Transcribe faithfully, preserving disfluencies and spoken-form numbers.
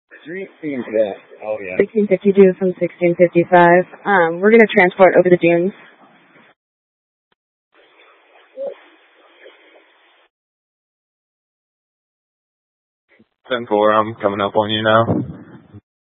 sixteen for that. Oh, yeah. sixteen fifty-two from sixteen fifty-five. Um, we're going to transport over the dunes. ten four, I'm coming up on you now.